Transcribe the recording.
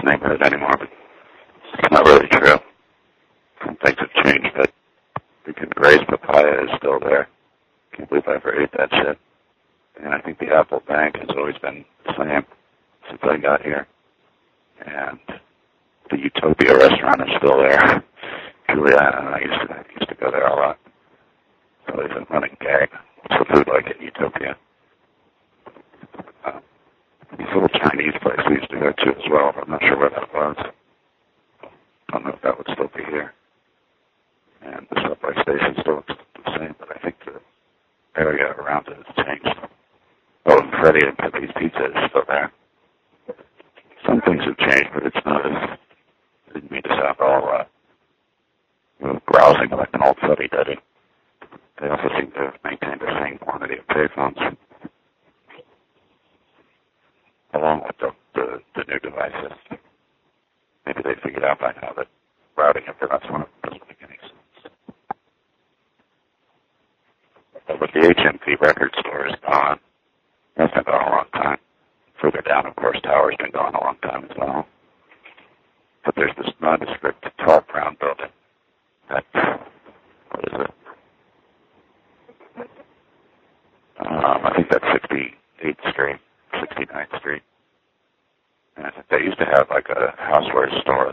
neighborhood anymore, but it's not really true. Some things have changed, but the Gray's papaya is still there. Can't believe I ever ate that shit. And I think the Apple Bank has always been the same since I got here. And the Utopia restaurant is still there. Juliana and I used to go there a lot. It's always a running gag. What's the food like at Utopia? This little Chinese place we used to go to as well, but I'm not sure where that was. I don't know if that would still be here. And the subway station still looks the same, but I think the area around it has changed. Oh, and Freddy and Pepe's Pizza is still there. Some things have changed, but it's not as... I didn't mean to sound all browsing like an old fuddy-duddy. They also seem to have maintained the same quantity of payphones, along with the new devices. Maybe they figured out by now that routing it for us one doesn't make any sense. But the HMV record store is gone. That's been gone a long time. Further down, of course, Tower's been gone a long time as well. But there's this nondescript tall brown building. What is it? I think that's 68th Street, 69th Street. And I think they used to have like a houseware store